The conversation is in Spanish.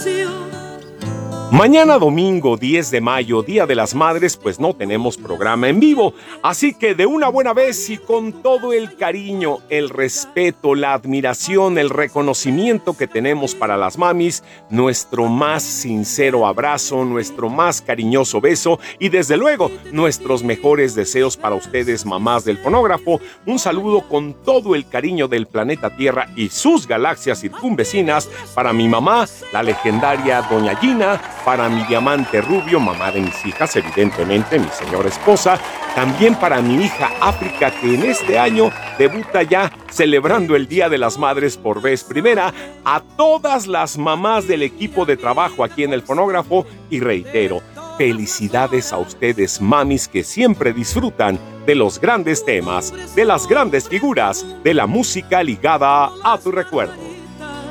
Mañana domingo 10 de mayo, Día de las Madres, pues no tenemos programa en vivo. Así que de una buena vez y con todo el cariño, el respeto, la admiración, el reconocimiento que tenemos para las mamis, nuestro más sincero abrazo, nuestro más cariñoso beso y desde luego nuestros mejores deseos para ustedes, mamás del fonógrafo. Un saludo con todo el cariño del planeta Tierra y sus galaxias circunvecinas para mi mamá, la legendaria Doña Gina, para mi diamante rubio, mamá de mis hijas, evidentemente, mi señora esposa, también para mi hija África, que en este año debuta ya celebrando el Día de las Madres por vez primera, a todas las mamás del equipo de trabajo aquí en el fonógrafo y reitero, felicidades a ustedes, mamis, que siempre disfrutan de los grandes temas, de las grandes figuras, de la música ligada a tu recuerdo.